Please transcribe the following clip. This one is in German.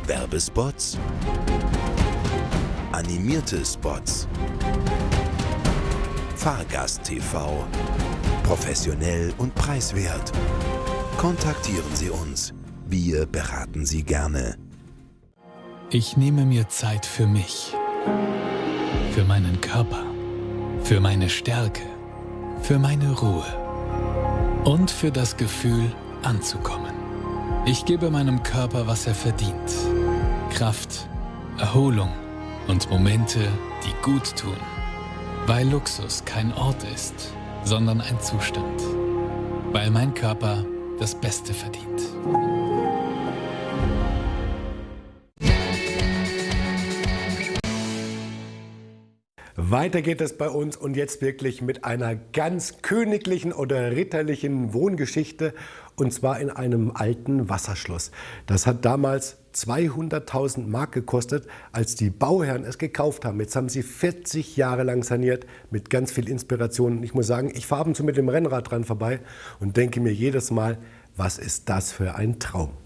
Werbespots, animierte Spots, Fahrgast-TV, professionell und preiswert. Kontaktieren Sie uns. Wir beraten Sie gerne. Ich nehme mir Zeit für mich, für meinen Körper, für meine Stärke, für meine Ruhe und für das Gefühl, anzukommen. Ich gebe meinem Körper, was er verdient. Kraft, Erholung und Momente, die gut tun. Weil Luxus kein Ort ist, sondern ein Zustand. Weil mein Körper das Beste verdient. Weiter geht es bei uns und jetzt wirklich mit einer ganz königlichen oder ritterlichen Wohngeschichte, und zwar in einem alten Wasserschloss. Das hat damals 200.000 Mark gekostet, als die Bauherren es gekauft haben. Jetzt haben sie 40 Jahre lang saniert mit ganz viel Inspiration. Ich muss sagen, ich fahre ab und zu mit dem Rennrad dran vorbei und denke mir jedes Mal, was ist das für ein Traum?